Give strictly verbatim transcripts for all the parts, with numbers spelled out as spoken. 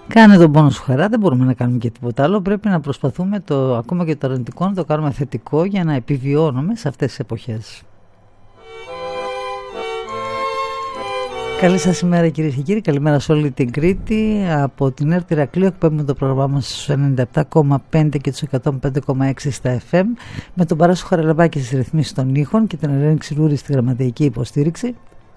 Κάνε τον πόνο σου χαρά, δεν μπορούμε να κάνουμε και τίποτα άλλο. Πρέπει να προσπαθούμε το, ακόμα και το αρνητικό να το κάνουμε θετικό για να επιβιώνουμε σε αυτές τις εποχές. Καλή σας ημέρα κυρίες και κύριοι, καλημέρα σε όλη την Κρήτη. Από την ΕΡΤ Ηρακλείου εκπέμπουμε το πρόγραμμά μας στους ενενήντα επτά κόμμα πέντε και τους εκατόν πέντε κόμμα έξι στα εφ εμ, με τον Παράσου Χαραλαμπάκη στις ρυθμίσεις των ήχων και την Ελένη Ξηρούρη στη γραμματεϊκή υποστήριξη.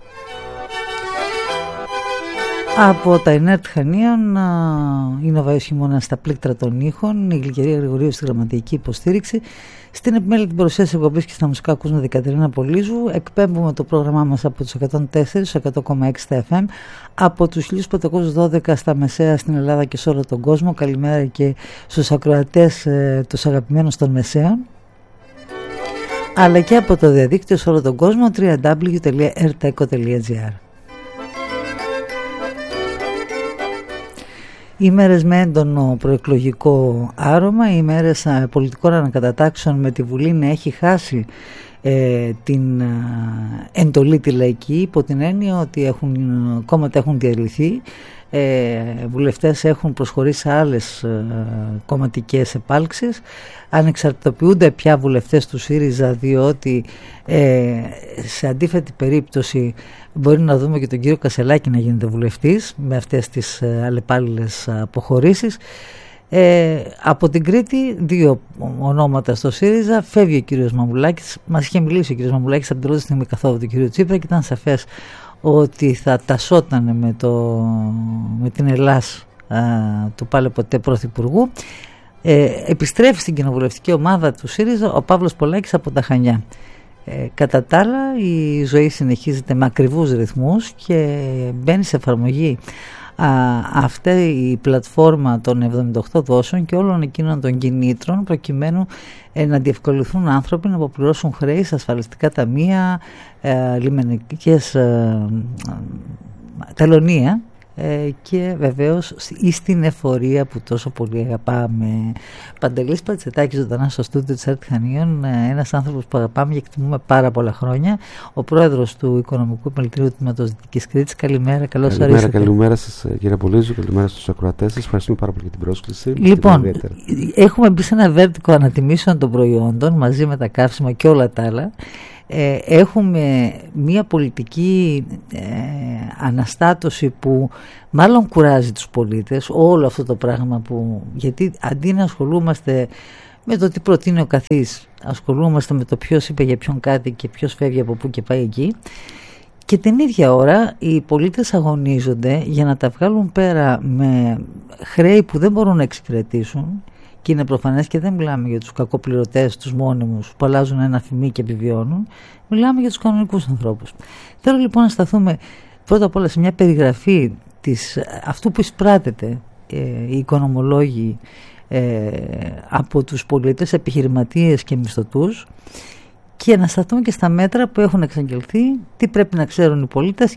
Από τα ΕΝΕΡΤ Χανίων, είναι ο Βάιος Χειμώνας στα πλήκτρα των ήχων, η Γλυκερία Γρηγορίου στη γραμματεϊκή υποστήριξη. Στην επιμέλεια την παρουσίαση εκπομπής και στα μουσικά ακούσματα Κατερίνα Πολύζου. Εκπέμπουμε το πρόγραμμά μας από τους εκατόν τέσσερα στους εκατό κόμμα έξι στα εφ εμ, από τους χίλια πεντακόσιους δώδεκα στα μεσαία στην Ελλάδα και σε όλο τον κόσμο. Καλημέρα και στους ακροατές, ε, τους αγαπημένους των μεσαίων, αλλά και από το διαδίκτυο σε όλο τον κόσμο, double-u double-u double-u τελεία erteco τελεία gr. Οι μέρες με έντονο προεκλογικό άρωμα, οι μέρες πολιτικών ανακατατάξεων με τη Βουλή να έχει χάσει ε, την ε, εντολή τη λαϊκή, υπό την έννοια ότι έχουν, κόμματα έχουν διαλυθεί, ε, βουλευτές έχουν προσχωρήσει σε άλλες ε, κομματικές επάλξεις, ανεξαρτητοποιούνται πια βουλευτές του ΣΥΡΙΖΑ, διότι ε, σε αντίθετη περίπτωση μπορεί να δούμε και τον κύριο Κασελάκη να γίνεται βουλευτής με αυτές τις ε, αλλεπάλληλες αποχωρήσεις. Ε, από την Κρήτη δύο ονόματα στο ΣΥΡΙΖΑ, φεύγει ο κύριος Μαμουλάκης. Μας είχε μιλήσει ο κύριος Μαμουλάκης από την πρώτη στιγμή καθόδου του κύριου Τσίπρα και ήταν σαφές ότι θα τασσόταν με, το, με την Ελλάς α, του πάλι ποτέ πρωθυπουργού. Ε, επιστρέφει στην κοινοβουλευτική ομάδα του ΣΥΡΙΖΑ ο Παύλος Πολάκης από τα Χανιά. Ε, κατά τα άλλα, η ζωή συνεχίζεται με ακριβούς ρυθμούς και μπαίνει σε εφαρμογή α, αυτή η πλατφόρμα των εβδομήντα οκτώ δόσεων και όλων εκείνων των κινήτρων προκειμένου ε, να διευκολυνθούν άνθρωποι να αποπληρώσουν χρέη σε ασφαλιστικά ταμεία, ε, λιμενικές ε, τελωνία ε, και βεβαίως στην εφορία που τόσο πολύ αγαπάμε. Παντελής Πατσετάκης ζωντανά στο στούντιο της ΕΡΤ Χανίων, ένας άνθρωπος που αγαπάμε και εκτιμούμε πάρα πολλά χρόνια, ο πρόεδρος του Οικονομικού Επιμελητηρίου Τμήματος Δυτικής Κρήτης. Καλημέρα, καλώς ορίσατε. Καλημέρα, καλημέρα σας κύριε Πολύζου, καλημέρα στους ακροατές σας. Ευχαριστούμε πάρα πολύ για την πρόσκληση. Λοιπόν, έχουμε μπει σε ένα βέρτικο ανατιμήσεων των προϊόντων μαζί με τα καύσιμα και όλα τα άλλα. Ε, έχουμε μια πολιτική ε, αναστάτωση που μάλλον κουράζει τους πολίτες, όλο αυτό το πράγμα που, γιατί αντί να ασχολούμαστε με το τι προτείνει ο καθής, ασχολούμαστε με το ποιος είπε για ποιον κάτι και ποιος φεύγει από πού και πάει εκεί, και την ίδια ώρα οι πολίτες αγωνίζονται για να τα βγάλουν πέρα με χρέη που δεν μπορούν να εξυπηρετήσουν. Και είναι προφανές, και δεν μιλάμε για τους κακοπληρωτές, τους μόνιμους που αλλάζουν ένα φημί και επιβιώνουν. Μιλάμε για τους κανονικούς ανθρώπους. Θέλω λοιπόν να σταθούμε πρώτα απ' όλα σε μια περιγραφή της, αυτού που εισπράτεται ε, οι οικονομολόγοι ε, από τους πολίτες, επιχειρηματίες και μισθωτούς, και να σταθούμε και στα μέτρα που έχουν εξαγγελθεί, τι πρέπει να ξέρουν οι πολίτες,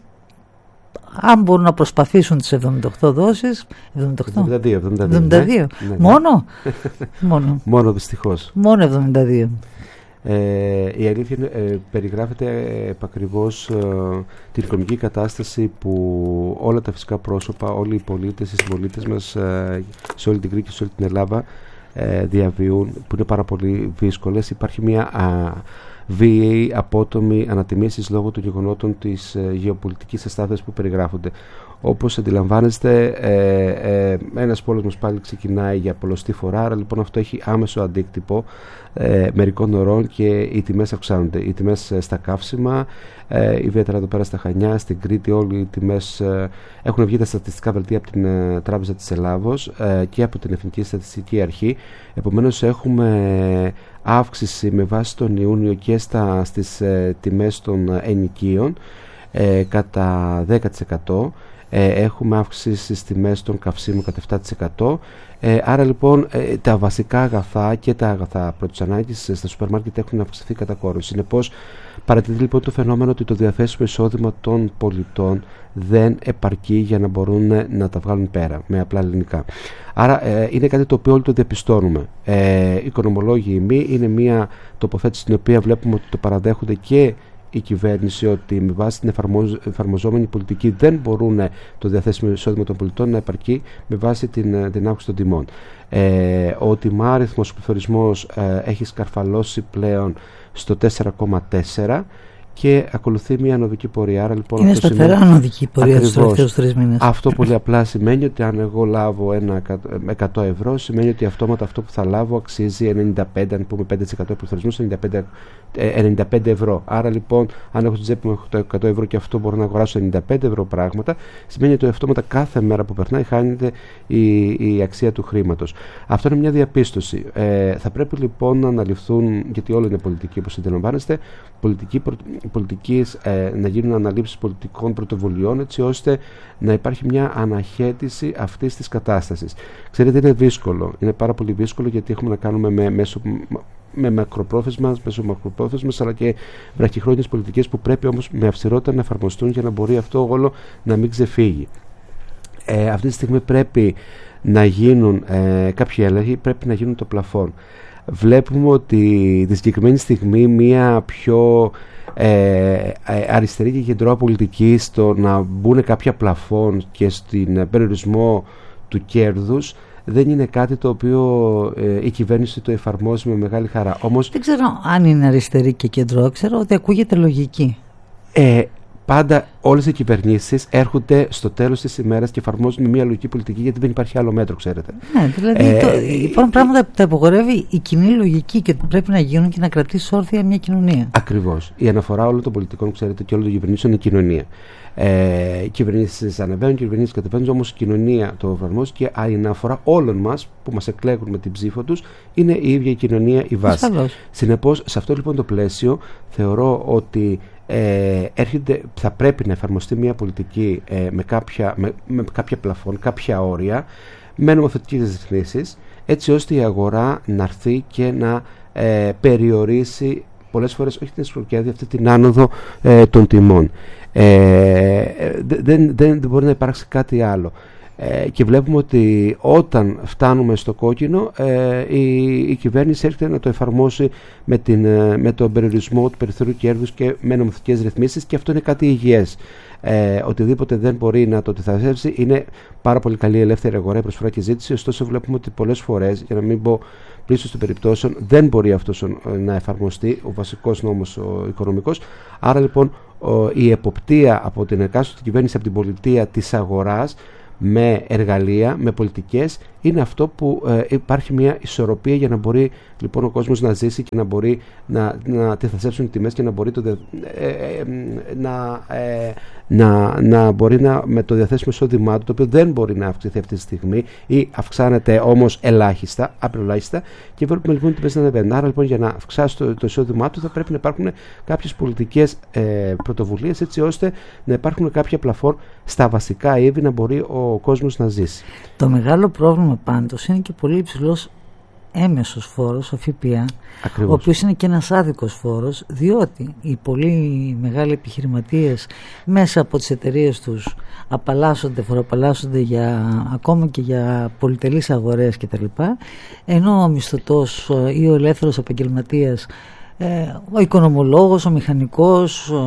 αν μπορούν να προσπαθήσουν τις εβδομήντα οκτώ δόσεις. εβδομήντα οκτώ. εβδομήντα δύο. εβδομήντα δύο. εβδομήντα δύο. Ναι, ναι. Μόνο? Μόνο. Μόνο δυστυχώς. Μόνο εβδομήντα δύο. Ε, η αλήθεια είναι, ε, περιγράφεται επακριβώς ε, την οικονομική κατάσταση που όλα τα φυσικά πρόσωπα, όλοι οι πολίτες, οι συμπολίτες μας ε, σε όλη την Κρήτη και σε όλη την Ελλάδα ε, διαβιούν, που είναι πάρα πολύ δύσκολες. Υπάρχει μια α, βίαιη, απότομη ανατιμήσεις λόγω των γεγονότων της ε, γεωπολιτικής αστάθειας που περιγράφονται. Όπως αντιλαμβάνεστε, ε, ε, ένας πόλεμος πάλι ξεκινάει για πολλοστή φορά, άρα λοιπόν αυτό έχει άμεσο αντίκτυπο ε, μερικών ωρών και οι τιμές αυξάνονται. Οι τιμές ε, στα καύσιμα, ε, ιδιαίτερα εδώ πέρα στα Χανιά, στην Κρήτη, όλοι οι τιμές ε, έχουν βγει τα στατιστικά δελτία από την ε, Τράπεζα της Ελλάδος ε, και από την Εθνική Στατιστική Αρχή. Επομένως έχουμε αύξηση με βάση τον Ιούνιο και στα, στις ε, τιμές των ενοικίων ε, κατά δέκα τοις εκατό. Ε, έχουμε αύξηση στις τιμές των καυσίμων κατά επτά τοις εκατό. Ε, άρα λοιπόν ε, τα βασικά αγαθά και τα αγαθά πρώτης ανάγκης στα σούπερ μάρκετ έχουν αυξηθεί κατά κόρον. Συνεπώς παρατηρείται λοιπόν το φαινόμενο ότι το διαθέσιμο εισόδημα των πολιτών δεν επαρκεί για να μπορούν να τα βγάλουν πέρα, με απλά ελληνικά. Άρα ε, είναι κάτι το οποίο όλοι το διαπιστώνουμε. Ε, οι οικονομολόγοι μη είναι μια τοποθέτηση την οποία βλέπουμε ότι το παραδέχονται και η κυβέρνηση ότι με βάση την εφαρμοζόμενη πολιτική δεν μπορούν το διαθέσιμο εισόδημα των πολιτών να επαρκεί με βάση την, την αύξηση των τιμών. Ε, ο τιμάριθμος, ο πληθωρισμός ε, έχει σκαρφαλώσει πλέον στο τέσσερα κόμμα τέσσερα και ακολουθεί μια ανωδική πορεία. Άρα, λοιπόν, είναι σταθερά ανωδική πορεία τους τελευταίους τρεις μήνες. Αυτό πολύ απλά σημαίνει ότι αν εγώ λάβω ένα εκατό ευρώ, σημαίνει ότι αυτόματα αυτό που θα λάβω αξίζει ενενήντα πέντε, αν πούμε πέντε τοις εκατό πληθωρισμός, ενενήντα πέντε ευρώ. Άρα, λοιπόν, αν έχω στην τσέπη μου το εκατό ευρώ και αυτό μπορώ να αγοράσω ενενήντα πέντε ευρώ πράγματα, σημαίνει ότι αυτόματα κάθε μέρα που περνάει χάνεται η, η αξία του χρήματος. Αυτό είναι μια διαπίστωση. Ε, θα πρέπει λοιπόν να αναλυφθούν, γιατί όλο είναι πολιτική, όπως αντιλαμβάνεστε, πολιτική προ, πολιτικής, ε, να γίνουν αναλήψεις πολιτικών πρωτοβουλειών, έτσι ώστε να υπάρχει μια αναχέτηση αυτής της κατάστασης. Ξέρετε, είναι δύσκολο. Είναι πάρα πολύ δύσκολο, γιατί έχουμε να κάνουμε με, μέσω, με μακροπρόθεσμες, μέσω μακροπρόθεσμες αλλά και βραχυχρόνιες πολιτικές που πρέπει όμως με αυστηρότητα να εφαρμοστούν για να μπορεί αυτό όλο να μην ξεφύγει. Ε, αυτή τη στιγμή πρέπει να γίνουν ε, κάποιοι έλεγχοι, πρέπει να γίνουν το πλαφόν. Βλέπουμε ότι τη συγκεκριμένη στιγμή μια πιο ε, αριστερή και κεντρώα πολιτική στο να μπουν κάποια πλαφόν και στην περιορισμό του κέρδους δεν είναι κάτι το οποίο ε, η κυβέρνηση το εφαρμόζει με μεγάλη χαρά. Όμως, δεν ξέρω αν είναι αριστερή και κεντρώα, ξέρω ότι ακούγεται λογική. Ε, Πάντα όλες οι κυβερνήσεις έρχονται στο τέλος της ημέρας και εφαρμόζουν μια λογική πολιτική, γιατί δεν υπάρχει άλλο μέτρο, ξέρετε. Ναι, δηλαδή ε, το, υπάρχουν πράγματα που τα υπογορεύει η κοινή λογική και πρέπει να γίνουν και να κρατήσει όρθια μια κοινωνία. Ακριβώς. Η αναφορά όλων των πολιτικών, ξέρετε, και όλων των κυβερνήσεων είναι η κοινωνία. Ε, οι κυβερνήσεις ανεβαίνουν, οι κυβερνήσεις κατεβαίνουν, όμως η κοινωνία το εφαρμόζει και η αναφορά όλων μας που μας εκλέγουν με την ψήφο τους είναι η ίδια η κοινωνία, η βάση. Συνεπώς, σε αυτό λοιπόν το πλαίσιο θεωρώ ότι Ε, έρχεται, θα πρέπει να εφαρμοστεί μια πολιτική ε, με, κάποια, με, με κάποια πλαφόν, κάποια όρια, με νομοθετικές ρυθμίσεις, έτσι ώστε η αγορά να έρθει και να ε, περιορίσει πολλές φορές, όχι την εσχροκέρδεια, αυτή την άνοδο ε, των τιμών. Ε, δεν, δεν, δεν μπορεί να υπάρξει κάτι άλλο. Ε, και βλέπουμε ότι όταν φτάνουμε στο κόκκινο ε, η, η κυβέρνηση έρχεται να το εφαρμόσει με, την, με τον περιορισμό του περιθώριου κέρδους και με νομοθετικές ρυθμίσεις, και αυτό είναι κάτι υγιές. Ε, οτιδήποτε δεν μπορεί να το αντιθασέψει, είναι πάρα πολύ καλή η ελεύθερη αγορά, η προσφορά και ζήτηση. Ωστόσο, βλέπουμε ότι πολλές φορές, για να μην πω πλήθος των περιπτώσεων, δεν μπορεί αυτός να εφαρμοστεί, ο βασικός νόμος ο οικονομικός. Άρα λοιπόν ο, η εποπτεία από την εκάστοτε κυβέρνηση, από την πολιτεία της αγοράς, με εργαλεία, με πολιτικές, είναι αυτό που ε, υπάρχει μια ισορροπία για να μπορεί λοιπόν ο κόσμος να ζήσει και να μπορεί να, να αντιθασέψουν οι τιμές και να μπορεί, το, ε, ε, να, ε, να, να μπορεί να, με το διαθέσιμο εισόδημά του, το οποίο δεν μπορεί να αυξηθεί αυτή τη στιγμή ή αυξάνεται όμως ελάχιστα, απελάχιστα, και βλέπουμε λοιπόν οι τιμές να ανεβαίνουν. Άρα λοιπόν, για να αυξάσει το, το εισόδημά του θα πρέπει να υπάρχουν κάποιες πολιτικές ε, πρωτοβουλίες, έτσι ώστε να υπάρχουν κάποια πλαφόν στα βασικά είδη, να μπορεί ο κόσμος να ζήσει. Το μεγάλο πρόβλημα πάντως είναι και πολύ υψηλός έμεσος φόρος, ο ΦΠΑ, ο οποίος είναι και ένας άδικος φόρος, διότι οι πολύ μεγάλοι επιχειρηματίες μέσα από τις εταιρείες τους απαλλάσσονται, φοροαπαλλάσσονται για, ακόμα και για πολυτελείς αγορές κτλ. Ενώ ο μισθωτός ή ο ελεύθερος επαγγελματίας, ο οικονομολόγος, ο μηχανικός, ο,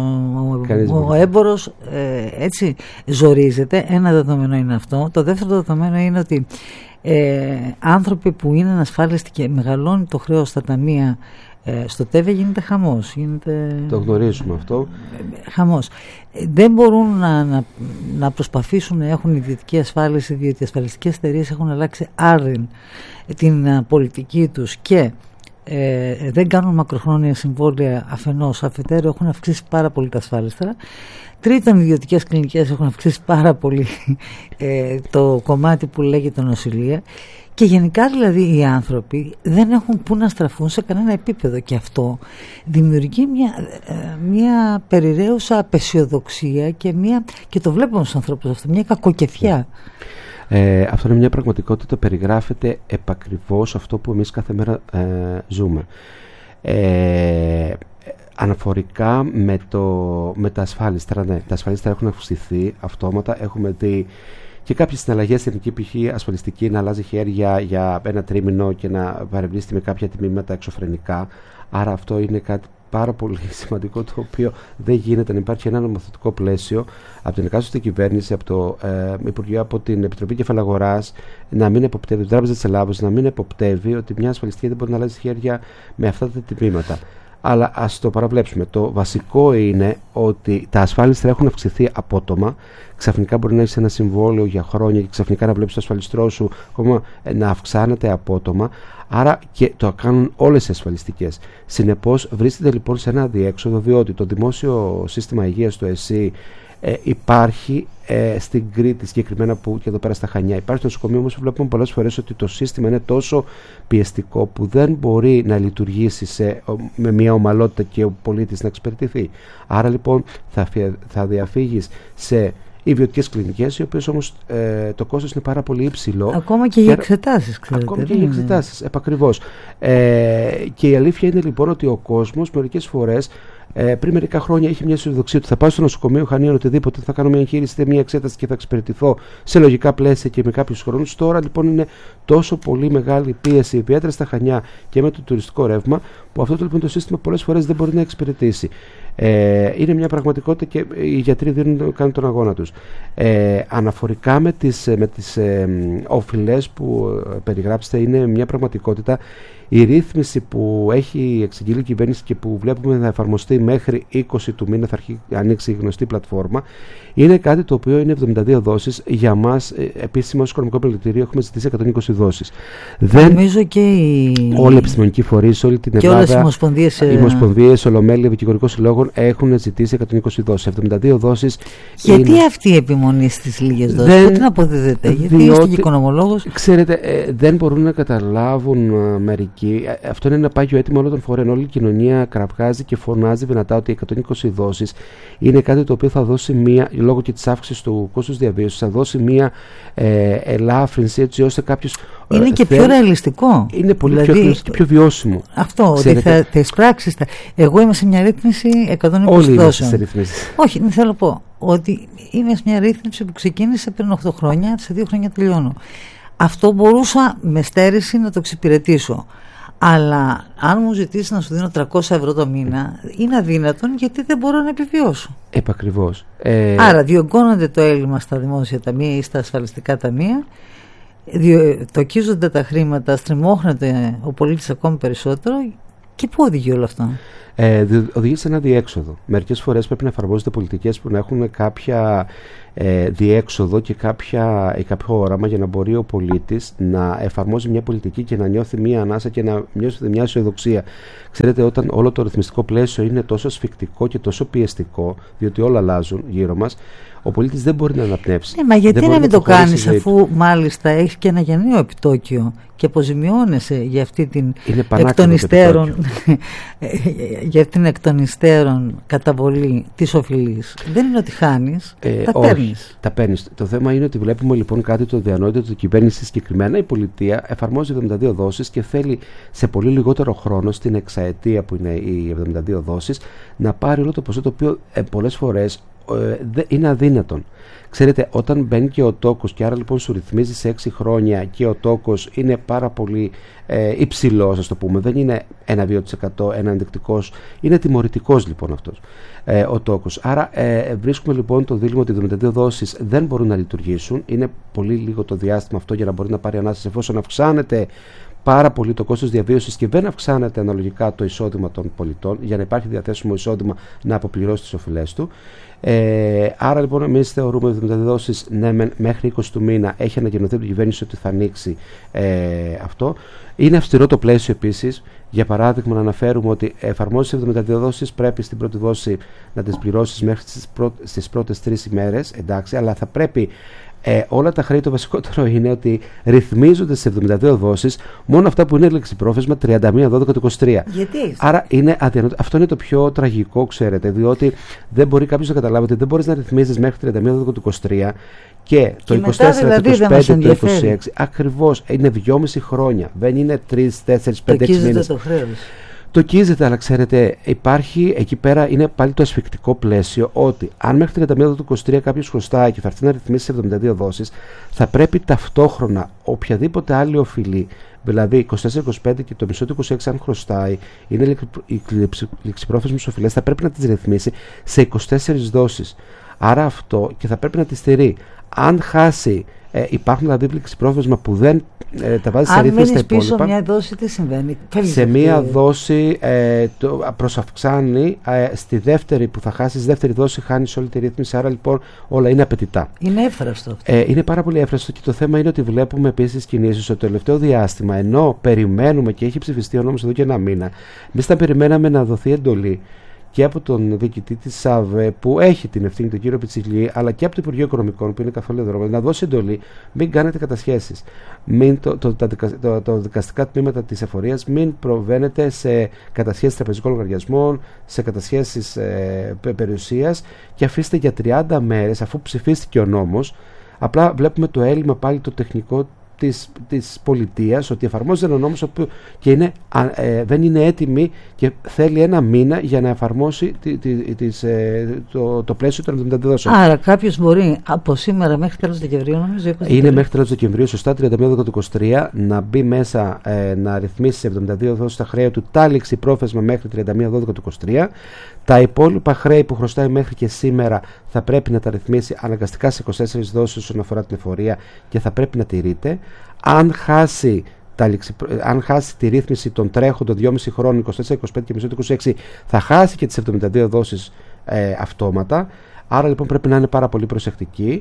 ο έμπορος, έτσι ζορίζεται. Ένα δεδομένο είναι αυτό. Το δεύτερο δεδομένο είναι ότι ε, άνθρωποι που είναι ανασφάλιστοι και μεγαλώνει το χρέος στα ταμεία, ε, στο ΤΕΒΕ γίνεται χαμός. Γίνεται, το γνωρίζουμε αυτό. Ε, χαμός. Ε, δεν μπορούν να, να, να προσπαθήσουν να έχουν ιδιωτική ασφάλιση, διότι οι ασφαλιστικές εταιρείες έχουν αλλάξει άρδιν την α, πολιτική τους και Ε, δεν κάνουν μακροχρόνια συμβόλαια αφενός, αφετέρου έχουν αυξήσει πάρα πολύ τα ασφάλιστρα. Τρίτον, οι ιδιωτικές κλινικές έχουν αυξήσει πάρα πολύ ε, το κομμάτι που λέγεται νοσηλεία, και γενικά δηλαδή οι άνθρωποι δεν έχουν που να στραφούν σε κανένα επίπεδο, και αυτό δημιουργεί μια, μια περιραίουσα απεσιοδοξία και, μια, και το βλέπουμε στους ανθρώπους αυτό, μια κακοκεφιά. Ε, αυτό είναι μια πραγματικότητα, περιγράφεται επακριβώς αυτό που εμείς κάθε μέρα ε, ζούμε. Ε, αναφορικά με, το, με τα ασφάλιστρα, ναι, τα ασφάλιστρα έχουν αυξηθεί αυτόματα. Έχουμε δει και κάποιες συναλλαγές στην εθνική π.χ. ασφαλιστική να αλλάζει χέρια για ένα τρίμηνο και να παρεμβρίσκει με κάποια τιμήματα εξωφρενικά. Άρα αυτό είναι κάτι πάρα πολύ σημαντικό, το οποίο δεν γίνεται να υπάρχει ένα νομοθετικό πλαίσιο από την εκάστοτε κυβέρνηση, από το ε, Υπουργείο, από την Επιτροπή Κεφαλαγοράς, να μην εποπτεύει, την Τράπεζα της Ελλάδος να μην εποπτεύει ότι μια ασφαλιστική δεν μπορεί να αλλάζει χέρια με αυτά τα τιμήματα. Αλλά ας το παραβλέψουμε. Το βασικό είναι ότι τα ασφάλιστρα έχουν αυξηθεί απότομα. Ξαφνικά μπορεί να έχει ένα συμβόλαιο για χρόνια και ξαφνικά να βλέπει το ασφαλιστρό σου ακόμα να αυξάνεται απότομα. Άρα και το κάνουν όλες οι ασφαλιστικές. Συνεπώς βρίσκεται λοιπόν σε ένα αδιέξοδο, διότι το δημόσιο σύστημα υγείας, το ΕΣΥ, ε, υπάρχει ε, στην Κρήτη συγκεκριμένα, που και εδώ πέρα στα Χανιά υπάρχει το νοσοκομείο, όμως βλέπουμε πολλές φορές ότι το σύστημα είναι τόσο πιεστικό που δεν μπορεί να λειτουργήσει σε, με μια ομαλότητα και ο πολίτης να εξυπηρετηθεί. Άρα λοιπόν θα, θα διαφύγεις σε ιδιωτικές κλινικές, οι οποίες όμως ε, το κόστος είναι πάρα πολύ υψηλό. Ακόμα και για εξετάσεις, ξέρετε. Ακόμα και για εξετάσεις, επακριβώς. Ε, και η αλήθεια είναι λοιπόν ότι ο κόσμος μερικές φορές, ε, πριν μερικά χρόνια, είχε μια αισιοδοξία ότι θα πάω στο νοσοκομείο Χανίων, οτιδήποτε, θα κάνω μια εγχείρηση, μια εξέταση και θα εξυπηρετηθώ σε λογικά πλαίσια και με κάποιους χρόνους. Τώρα λοιπόν είναι τόσο πολύ μεγάλη πίεση, ιδιαίτερα στα Χανιά και με το τουριστικό ρεύμα, που αυτό το, λοιπόν, το σύστημα πολλές φορές δεν μπορεί να εξυπηρετήσει. Ε, είναι μια πραγματικότητα και οι γιατροί δίνουν, κάνουν τον αγώνα τους. Ε, αναφορικά με τις, με τις ε, οφειλές που περιγράψετε, είναι μια πραγματικότητα. Η ρύθμιση που έχει εξαγγείλει η κυβέρνηση και που βλέπουμε να εφαρμοστεί μέχρι είκοσι του μήνα, θα αρχίσει, ανοίξει η γνωστή πλατφόρμα, είναι κάτι το οποίο είναι εβδομήντα δύο δόσεις. Για μας, επίσημα ως Οικονομικό Πολιτήριο, έχουμε ζητήσει εκατόν είκοσι δόσεις. Δεν... Νομίζω και οι... όλοι οι επιστημονικοί φορείς, όλη την και Ελλάδα, όλες οι ομοσπονδίες, οι ομοσπονδίες, Ολομέλεια Δικηγορικών Συλλόγων έχουν ζητήσει εκατόν είκοσι δόσεις. εβδομήντα δύο δόσεις. Γιατί είναι... αυτή η επιμονή στις λίγες δόσεις, δεν... πότε να αποδίδεται, γιατί διότι... είστε οικονομολόγος. Ξέρετε, ε, δεν μπορούν να καταλάβουν ε, μερικοί. Ε, αυτό είναι ένα πάγιο αίτημα όλων των φορέων. Όλη η κοινωνία κραυγάζει και φωνάζει δυνατά ότι εκατόν είκοσι δόσεις είναι κάτι το οποίο θα δώσει μία, λόγω και της αύξησης του κόστους διαβίωσης, θα δώσει μία ε, ελάφρυνση, έτσι ώστε κάποιος. Είναι και πιο ρεαλιστικό. Είναι πολύ δηλαδή, πιο ρεαλιστικό και πιο βιώσιμο. Αυτό, ξέρετε, ότι θα, θα εισπράξεις. Θα... Εγώ είμαι σε μια ρύθμιση εκατόν είκοσι δόσεων. Όλοι είμαστε σε Όχι, δεν θέλω να πω ότι είμαι σε μια ρύθμιση που ξεκίνησε πριν οκτώ χρόνια, σε δύο χρόνια τελειώνω. Αυτό μπορούσα με στέρηση να το εξυπηρετήσω. Αλλά αν μου ζητήσει να σου δίνω τριακόσια ευρώ το μήνα, είναι αδύνατον, γιατί δεν μπορώ να επιβιώσω. Επακριβώς. Ε... Άρα διωγγώνονται το έλλειμμα στα δημόσια ταμεία ή στα ασφαλιστικά ταμεία, τοκίζονται τα χρήματα, στριμώχνεται ο πολίτης ακόμη περισσότερο. Και πού οδηγεί όλο αυτό? Ε, οδηγεί σε ένα διέξοδο. Μερικές φορές πρέπει να εφαρμόζονται πολιτικές που να έχουν κάποια ε, διέξοδο και κάποια, ή κάποιο όραμα, για να μπορεί ο πολίτης να εφαρμόζει μια πολιτική και να νιώθει μια ανάσα και να νιώθει μια αισιοδοξία. Ξέρετε, όταν όλο το ρυθμιστικό πλαίσιο είναι τόσο σφιχτικό και τόσο πιεστικό, διότι όλα αλλάζουν γύρω μας, ο πολίτης δεν μπορεί να αναπνεύσει. Ναι, μα γιατί να μην να το κάνεις, αφού μάλιστα έχεις και ένα γενναίο επιτόκιο και αποζημιώνεσαι για αυτή την εκ των υστέρων για αυτήν την εκ των υστέρων καταβολή της οφειλής. Δεν είναι ότι χάνεις, ε, τα όχι, παίρνεις. Τα παίρνεις. Το θέμα είναι ότι βλέπουμε λοιπόν κάτι το διανόητο, ότι η κυβέρνηση, συγκεκριμένα η πολιτεία, εφαρμόζει εβδομήντα δύο δόσεις και θέλει σε πολύ λιγότερο χρόνο, στην εξαετία που είναι οι εβδομήντα δύο δόσεις, να πάρει όλο το ποσό, το οποίο ε, πολλές φορές ε, είναι αδύνατον. Ξέρετε, όταν μπαίνει και ο τόκος, και άρα λοιπόν σου ρυθμίζει σε έξι χρόνια και ο τόκος είναι πάρα πολύ ε, υψηλός, ας το πούμε, δεν είναι ένα δύο τοις εκατό, ένα ενδεικτικός, είναι τιμωρητικός λοιπόν αυτός ε, ο τόκος. Άρα ε, βρίσκουμε λοιπόν το δίλημμα ότι οι εβδομήντα δύο δόσεις δεν μπορούν να λειτουργήσουν, είναι πολύ λίγο το διάστημα αυτό για να μπορεί να πάρει ανάσταση, εφόσον αυξάνεται πάρα πολύ το κόστος διαβίωσης και δεν αυξάνεται αναλογικά το εισόδημα των πολιτών, για να υπάρχει διαθέσιμο εισόδημα να αποπληρώσει τις οφειλές του. Ε, άρα λοιπόν εμείς θεωρούμε εβδομήντα δύο δόσεις, ναι, μέχρι είκοσι του μήνα έχει ανακοινωθεί από την κυβέρνηση ότι θα ανοίξει ε, αυτό. Είναι αυστηρό το πλαίσιο επίσης. Για παράδειγμα, να αναφέρουμε ότι εφαρμόζεις εβδομήντα δύο δόσεις, πρέπει στην πρώτη δόση να τις πληρώσεις μέχρι στις, πρω... στις πρώτες τρεις ημέρες, εντάξει, αλλά θα πρέπει Ε, όλα τα χρέη, το βασικότερο είναι ότι ρυθμίζονται σε εβδομήντα δύο δόσεις μόνο αυτά που είναι λεξιπρόθεσμα τριάντα μία δώδεκα του είκοσι τρία. Γιατί? Άρα είναι αδιανόητο. Αυτό είναι το πιο τραγικό, ξέρετε, διότι δεν μπορεί κάποιος να καταλάβει ότι δεν μπορείς να ρυθμίζεις μέχρι τριάντα μία δώδεκα του είκοσι τρία και το και είκοσι τέσσερα, δηλαδή, το είκοσι πέντε, το είκοσι έξι. Ακριβώς, είναι δυόμιση χρόνια. Δεν είναι τρία, τέσσερα, πέντε, έξι μήνες. Το χρέος. Τοκίζεται, αλλά ξέρετε, υπάρχει εκεί πέρα, είναι πάλι το ασφικτικό πλαίσιο ότι αν μέχρι τριάντα μία του είκοσι τρία κάποιος χρωστάει και θα έρθει να ρυθμίσει σε εβδομήντα δύο δόσεις, θα πρέπει ταυτόχρονα οποιαδήποτε άλλη οφειλή, δηλαδή είκοσι τέσσερα είκοσι πέντε και το μισό του είκοσι έξι, αν χρωστάει, είναι οι ληξιπρόθεσμες οφειλές, θα πρέπει να τις ρυθμίσει σε είκοσι τέσσερις δόσεις. Άρα αυτό και θα πρέπει να τις στηρεί. Αν χάσει, ε, υπάρχουν δηλαδή ληξιπρόθεσμα που δεν ε, τα βάζει σε ρύθμιση στα υπόλοιπα. Αν μείνεις πίσω μια δόση, τι συμβαίνει? Σε μία δόση ε, το προσαυξάνει, ε, στη δεύτερη που θα χάσει, στη δεύτερη δόση χάνεις όλη τη ρύθμιση. Άρα λοιπόν όλα είναι απαιτητά. Είναι εύθραστο αυτό. Ε, είναι πάρα πολύ εύθραστο και το θέμα είναι ότι βλέπουμε επίσης κινήσεις στο τελευταίο διάστημα, ενώ περιμένουμε και έχει ψηφιστεί ο νόμος εδώ και ένα μήνα. Εμείς θα περιμέναμε να δοθεί εντολή και από τον διοικητή της ΣΑΒΕ που έχει την ευθύνη, τον κύριο Πιτσιλή, αλλά και από το Υπουργείο Οικονομικών που είναι καθόλου δρόμο, να δώσει εντολή, μην κάνετε κατασχέσεις. Μην το, το, το, το, το δικαστικά τμήματα της εφορίας μην προβαίνετε σε κατασχέσεις τραπεζικών λογαριασμών, σε κατασχέσεις ε, περιουσίας και αφήστε για τριάντα μέρες, αφού ψηφίστηκε ο νόμος. Απλά βλέπουμε το έλλειμμα πάλι το τεχνικό της, της πολιτείας, ότι εφαρμόζεται ένα νόμος και είναι, ε, δεν είναι έτοιμη και θέλει ένα μήνα για να εφαρμόσει τη, τη, της, ε, το, το πλαίσιο των εβδομήντα δύο δόσεων. Άρα κάποιος μπορεί από σήμερα μέχρι τέλος Δεκεμβρίου, νομίζω. Είναι μέχρι τέλος Δεκεμβρίου, σωστά, τριάντα μία του είκοσι τρία, να μπει μέσα ε, να ρυθμίσει σε εβδομήντα δύο δόσεις τα χρέη του, τα ληξιπρόθεσμα μέχρι τριάντα μία του είκοσι τρία. Τα υπόλοιπα χρέη που χρωστάει μέχρι και σήμερα θα πρέπει να τα ρυθμίσει αναγκαστικά σε είκοσι τέσσερις δόσεις όσον αφορά την εφορία και θα πρέπει να τηρείται. Αν χάσει, τα, αν χάσει τη ρύθμιση των τρέχοντων δυόμισι χρόνων, είκοσι τέσσερα είκοσι πέντε και μισό του είκοσι έξι, θα χάσει και τις εβδομήντα δύο δόσεις ε, αυτόματα. Άρα λοιπόν πρέπει να είναι πάρα πολύ προσεκτικοί.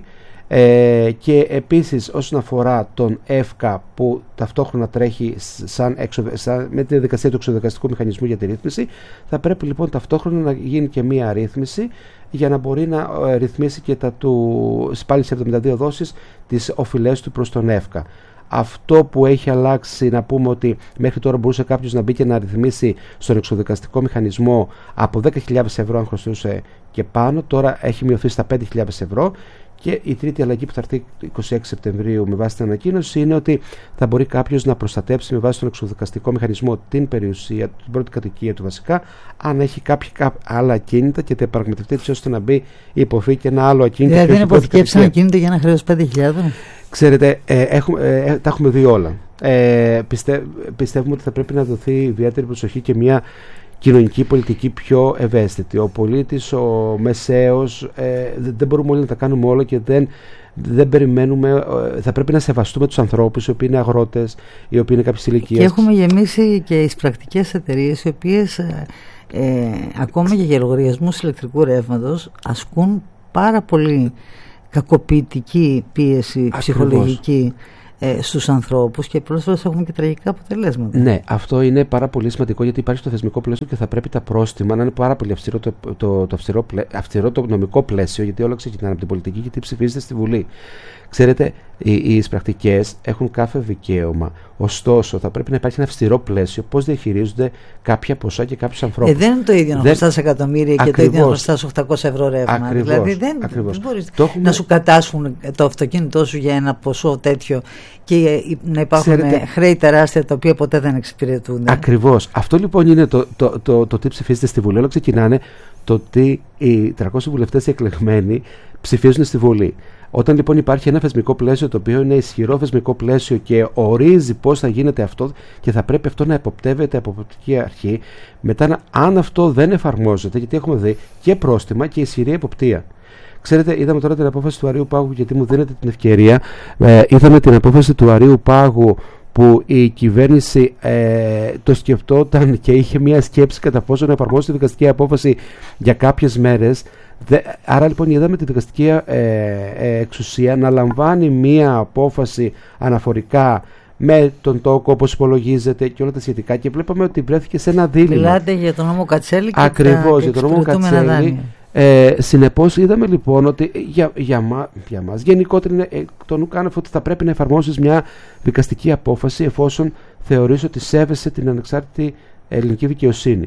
Ε, και επίσης όσον αφορά τον ΕΦΚΑ που ταυτόχρονα τρέχει σαν εξο, σαν, με τη διαδικασία του εξοδικαστικού μηχανισμού για τη ρύθμιση, θα πρέπει λοιπόν ταυτόχρονα να γίνει και μία ρύθμιση για να μπορεί να ε, ρυθμίσει και τα του, πάλι σε εβδομήντα δύο δόσεις τις οφειλές του προς τον ΕΦΚΑ. Αυτό που έχει αλλάξει, να πούμε ότι μέχρι τώρα μπορούσε κάποιος να μπει και να ρυθμίσει στον εξοδικαστικό μηχανισμό από δέκα χιλιάδες ευρώ αν χρωστούσε και πάνω, τώρα έχει μειωθεί στα πέντε χιλιάδες ευρώ. Και η τρίτη αλλαγή που θα έρθει είκοσι έξι Σεπτεμβρίου με βάση την ανακοίνωση είναι ότι θα μπορεί κάποιος να προστατέψει με βάση τον εξοδικαστικό μηχανισμό την περιουσία, την πρώτη κατοικία του βασικά, αν έχει κάποια άλλα ακίνητα και τα επαραγματευτεί έτσι ώστε να μπει υποφή και ένα άλλο ακίνητο. Δηλαδή δεν υποθηκεύσει ένα ακίνητο για ένα χρέος πέντε χιλιάδες. Ξέρετε, ε, έχουμε, ε, τα έχουμε δει όλα. Ε, πιστε, πιστεύουμε ότι θα πρέπει να δοθεί ιδιαίτερη προσοχή και μια κοινωνική πολιτική πιο ευαίσθητη. Ο πολίτης, ο μεσαίος, ε, δεν μπορούμε όλοι να τα κάνουμε όλα και δεν, δεν περιμένουμε. Ε, θα πρέπει να σεβαστούμε τους ανθρώπους οι οποίοι είναι αγρότες, οι οποίοι είναι κάποιες ηλικίες. Και έχουμε γεμίσει και τις πρακτικές εταιρείες οι οποίες ε, ε, ακόμα για λογαριασμούς ηλεκτρικού ρεύματος ασκούν πάρα πολύ κακοποιητική πίεση. Ακριβώς. Ψυχολογική Ε, στους ανθρώπους και πολλές φορές έχουμε και τραγικά αποτελέσματα. Ναι, αυτό είναι πάρα πολύ σημαντικό γιατί υπάρχει στο θεσμικό πλαίσιο και θα πρέπει τα πρόστιμα να είναι πάρα πολύ αυστηρό το, το, το, αυστηρό, πλαί, αυστηρό το νομικό πλαίσιο, γιατί όλα ξεκινάνε από την πολιτική γιατί ψηφίζεται στη Βουλή. Ξέρετε, οι, οι πρακτικές έχουν κάθε δικαίωμα. Ωστόσο, θα πρέπει να υπάρχει ένα αυστηρό πλαίσιο πώς διαχειρίζονται κάποια ποσά και κάποιους ανθρώπους. Ε, δεν είναι το ίδιο να χρωστάς εκατομμύρια και ακριβώς, το ίδιο να χρωστάς οκτακόσια ευρώ ρεύμα. Ακριβώς, δηλαδή δεν, ακριβώς. δεν μπορείς έχουμε... να σου κατάσχουν το αυτοκίνητό σου για ένα ποσό τέτοιο και να υπάρχουν Ξέρετε... χρέη τεράστια τα οποία ποτέ δεν εξυπηρετούνται. Ακριβώς. Αυτό λοιπόν είναι το, το, το, το, το τι ψηφίζεται στη Βουλή. Όλα ξεκινάνε το ότι οι τριακόσιοι βουλευτές εκλεγμένοι ψηφίζουν στη Βουλή. Όταν λοιπόν υπάρχει ένα θεσμικό πλαίσιο το οποίο είναι ισχυρό θεσμικό πλαίσιο και ορίζει πώς θα γίνεται αυτό και θα πρέπει αυτό να εποπτεύεται από εποπτική αρχή, μετά αν αυτό δεν εφαρμόζεται, γιατί έχουμε δει και πρόστιμα και ισχυρή εποπτεία. Ξέρετε, είδαμε τώρα την απόφαση του Αρείου Πάγου, γιατί μου δίνετε την ευκαιρία. Ε, είδαμε την απόφαση του Αρείου Πάγου που η κυβέρνηση ε, το σκεφτόταν και είχε μια σκέψη κατά πόσο να εφαρμόσει τη δικαστική απόφαση για κάποιες μέρες. Δε, άρα λοιπόν είδαμε τη δικαστική ε, ε, εξουσία να λαμβάνει μία απόφαση αναφορικά με τον τόκο όπως υπολογίζεται και όλα τα σχετικά και βλέπαμε ότι βρέθηκε σε ένα δίλημμα. Μιλάτε για τον νόμο Κατσέλη και ακριβώς, για τον νόμο Κατσέλη. Ε, συνεπώς είδαμε λοιπόν ότι για, για, μα, για μας γενικότερα είναι ε, το νου κάνω ότι θα πρέπει να εφαρμόσεις μια δικαστική απόφαση εφόσον θεωρείς ότι σέβεσαι την ανεξάρτητη ελληνική δικαιοσύνη.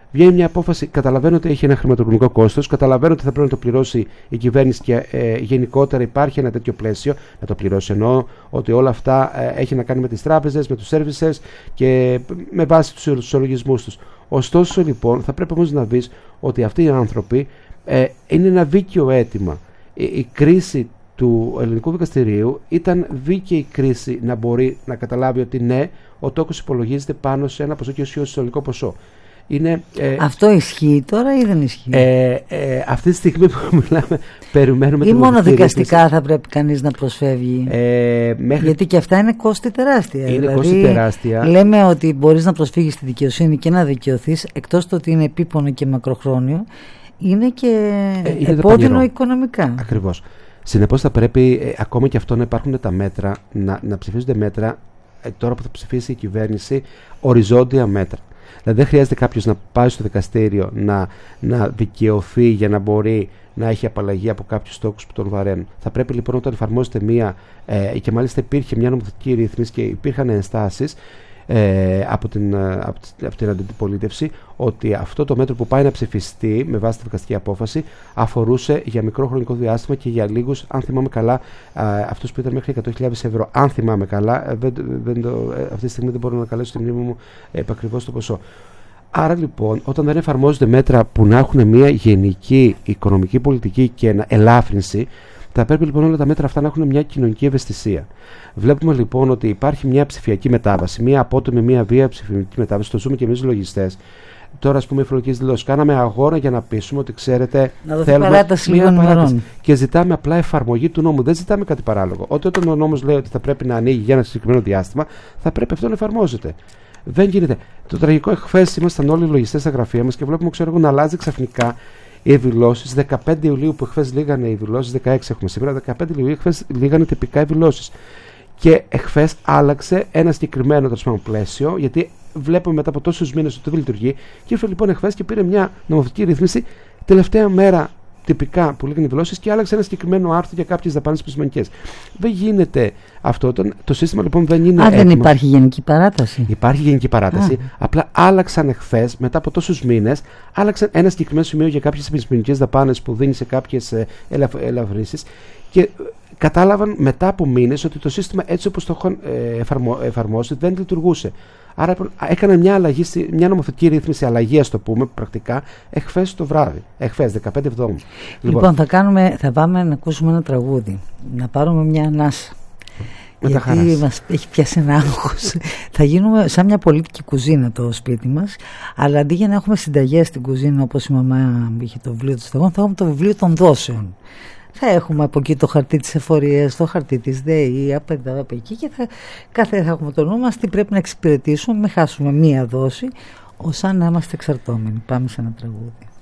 Βγαίνει μια απόφαση, καταλαβαίνω ότι έχει ένα χρηματοοικονομικό κόστος, καταλαβαίνω ότι θα πρέπει να το πληρώσει η κυβέρνηση και ε, γενικότερα υπάρχει ένα τέτοιο πλαίσιο να το πληρώσει. Εννοώ ότι όλα αυτά ε, έχει να κάνει με τις τράπεζες, με τους services και με βάση τους ισολογισμούς τους. Ωστόσο λοιπόν θα πρέπει όμως να δεις ότι αυτοί οι άνθρωποι ε, είναι ένα δίκαιο αίτημα. Η, η κρίση του ελληνικού δικαστηρίου ήταν δίκαιη κρίση να μπορεί να καταλάβει ότι ναι, ο τόκος υπολογίζεται πάνω σε ένα ποσό και ως συνολικό ποσό. Είναι, ε, αυτό ισχύει τώρα ή δεν ισχύει? Ε, ε, αυτή τη στιγμή που μιλάμε περιμένουμε... Ή μόνο δικαστικά ρύθμιση. Θα πρέπει κανείς να προσφεύγει? Ε, μέχρι... Γιατί και αυτά είναι κόστη τεράστια. Είναι δηλαδή, κόστη τεράστια. Λέμε ότι μπορείς να προσφύγεις στη δικαιοσύνη και να δικαιωθείς, εκτός το ότι είναι επίπονο και μακροχρόνιο, είναι και ε, είναι επώδυνο οικονομικά. Ακριβώς. Συνεπώς θα πρέπει ε, ακόμα και αυτό να υπάρχουν τα μέτρα, να, να ψηφίζονται μέτρα, ε, τώρα που θα ψηφίσει η κυβέρνηση, οριζόντια μέτρα. Δηλαδή δεν χρειάζεται κάποιος να πάει στο δικαστήριο να, να δικαιωθεί για να μπορεί να έχει απαλλαγή από κάποιους τόκους που τον βαραίνουν. Θα πρέπει λοιπόν όταν εφαρμόζεται μία, ε, και μάλιστα υπήρχε μια νομοθετική ρύθμιση και υπήρχαν ενστάσεις ε, από, την, από, από την αντιπολίτευση ότι αυτό το μέτρο που πάει να ψηφιστεί με βάση τη δικαστική απόφαση αφορούσε για μικρό χρονικό διάστημα και για λίγους, αν θυμάμαι καλά, αυτούς που ήταν μέχρι εκατό χιλιάδες ευρώ. Αν θυμάμαι καλά, δεν, δεν το, αυτή τη στιγμή δεν μπορώ να καλέσω στη μνήμη μου επακριβώς το ποσό. Άρα λοιπόν, όταν δεν εφαρμόζονται μέτρα που να έχουν μια γενική οικονομική πολιτική και ελάφρυνση, θα πρέπει λοιπόν όλα τα μέτρα αυτά να έχουν μια κοινωνική ευαισθησία. Βλέπουμε λοιπόν ότι υπάρχει μια ψηφιακή μετάβαση, μια απότομη, μια βία ψηφιακή μετάβαση. Το ζούμε και εμείς λογιστές. Τώρα, ας πούμε, οι φορολογικές δηλώσεις. Κάναμε αγώνα για να πείσουμε ότι ξέρετε, να δοθεί θέλουμε παράταση μια λίγων παράταση. ημερών. Και ζητάμε απλά εφαρμογή του νόμου. Δεν ζητάμε κάτι παράλογο. Όταν ο νόμος λέει ότι θα πρέπει να ανοίγει για ένα συγκεκριμένο διάστημα, θα πρέπει αυτό να εφαρμόζεται. Δεν γίνεται. Το τραγικό, εχθές ήμασταν όλοι οι λογιστές στα γραφεία μας και βλέπουμε, ξέρω εγώ, να αλλάζει ξαφνικά οι δηλώσεις. δεκαπέντε Ιουλίου που εχθές λίγανε οι δηλώσεις, δεκαέξι έχουμε σήμερα, δεκαπέντε Ιουλίου εχθές λίγανε τυπικά οι δηλώσεις. Και εχθές άλλαξε ένα συγκεκριμένο πλαίσιο, γιατί βλέπουμε μετά από τόσους μήνες ότι δεν λειτουργεί. Και ήρθε λοιπόν εχθές και πήρε μια νομοθετική ρύθμιση τελευταία μέρα τυπικά που λέγανε οι δηλώσεις και άλλαξε ένα συγκεκριμένο άρθρο για κάποιες δαπάνες επιστημονικές. Δεν γίνεται αυτό. Το σύστημα λοιπόν δεν είναι. Α, δεν υπάρχει γενική παράταση. Υπάρχει γενική παράταση. Α. Απλά άλλαξαν εχθές, μετά από τόσους μήνες, άλλαξαν ένα συγκεκριμένο σημείο για κάποιες επιστημονικές δαπάνες που δίνει σε κάποιες ελαφ, ελαφρύσεις. Και κατάλαβαν μετά από μήνες ότι το σύστημα έτσι όπως το έχουν εφαρμο, εφαρμόσει δεν λειτουργούσε. Άρα έκανε μια αλλαγή, μια νομοθετική ρύθμιση, αλλαγή, ας το πούμε, πρακτικά, εχθές το βράδυ. Εχθές, δεκαπέντε Εβδόμου. Λοιπόν, λοιπόν θα, κάνουμε, θα πάμε να ακούσουμε ένα τραγούδι. Να πάρουμε μια ανάσα. Με γιατί μας έχει πιάσει ένα άγχος. Θα γίνουμε σαν μια πολίτικη κουζίνα το σπίτι μας, αλλά αντί για να έχουμε συνταγές στην κουζίνα όπως η μαμά είχε το βιβλίο των συνταγών, θα έχουμε το βιβλίο των δόσεων. Θα έχουμε από εκεί το χαρτί της εφορίας, το χαρτί της ΔΕΗ, από εδώ, από εκεί και θα, κάθε θα έχουμε το νου μας τι πρέπει να εξυπηρετήσουμε, μην χάσουμε μία δόση, ως αν να είμαστε εξαρτώμενοι. Πάμε σε ένα τραγούδι.